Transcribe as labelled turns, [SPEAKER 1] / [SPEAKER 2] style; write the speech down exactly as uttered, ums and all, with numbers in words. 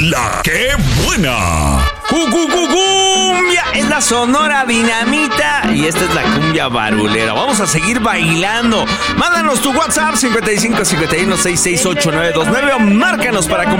[SPEAKER 1] La que buena.
[SPEAKER 2] ¡Cu, cu, cu, cumbia! Es la Sonora Dinamita y esta es la cumbia barulera. Vamos a seguir bailando. Mándanos tu WhatsApp cincuenta y cinco cincuenta y uno sesenta y seis ocho nueve dos nueve o márcanos para